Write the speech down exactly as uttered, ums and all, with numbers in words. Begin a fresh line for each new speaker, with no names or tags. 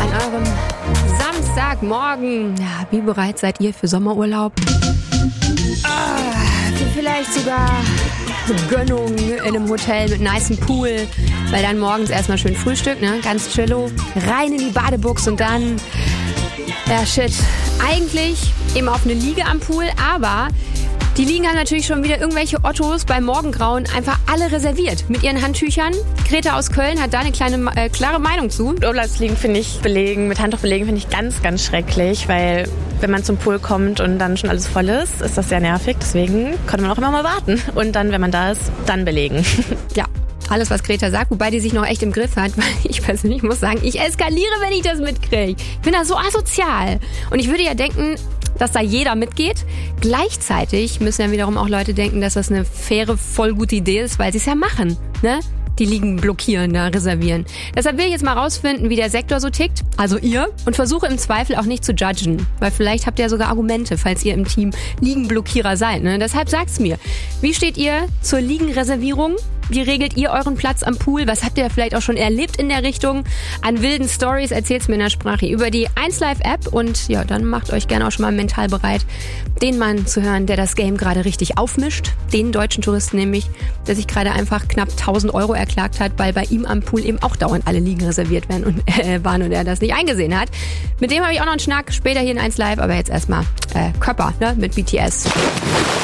eurem Samstagmorgen. Ja, wie bereit seid ihr für Sommerurlaub? Ah, vielleicht sogar Gönnung in einem Hotel mit nicem Pool, weil dann morgens erstmal schön Frühstück, ne? Ganz chillo, rein in die Badebuchs und dann, ja shit, eigentlich eben auf eine Liege am Pool, aber die Liegen haben natürlich schon wieder irgendwelche Ottos beim Morgengrauen einfach alle reserviert mit ihren Handtüchern. Greta aus Köln hat da eine kleine, äh, klare Meinung zu.
Urlaubsliegen finde ich belegen, mit Handtuch belegen finde ich ganz, ganz schrecklich, weil wenn man zum Pool kommt und dann schon alles voll ist, ist das sehr nervig. Deswegen konnte man auch immer mal warten und dann, wenn man da ist, dann belegen.
Ja. Alles, was Greta sagt, wobei die sich noch echt im Griff hat, weil ich persönlich muss sagen, ich eskaliere, wenn ich das mitkriege. Ich bin da so asozial. Und ich würde ja denken, dass da jeder mitgeht. Gleichzeitig müssen ja wiederum auch Leute denken, dass das eine faire, voll gute Idee ist, weil sie es ja machen, ne? Die Liegen blockieren, da reservieren. Deshalb will ich jetzt mal rausfinden, wie der Sektor so tickt, also ihr, und versuche im Zweifel auch nicht zu judgen, weil vielleicht habt ihr ja sogar Argumente, falls ihr im Team Liegenblockierer seid, ne? Deshalb sagt's mir, wie steht ihr zur Liegenreservierung? Wie regelt ihr euren Platz am Pool? Was habt ihr vielleicht auch schon erlebt in der Richtung? An wilden Stories erzählt's mir in der Sprache über die eins Live App und ja, dann macht euch gerne auch schon mal mental bereit, den Mann zu hören, der das Game gerade richtig aufmischt. Den deutschen Touristen nämlich, der sich gerade einfach knapp tausend Euro erklagt hat, weil bei ihm am Pool eben auch dauernd alle Liegen reserviert werden und, äh, waren und er das nicht eingesehen hat. Mit dem habe ich auch noch einen Schnack später hier in eins Live, aber jetzt erstmal äh, Körper, ne, mit B T S.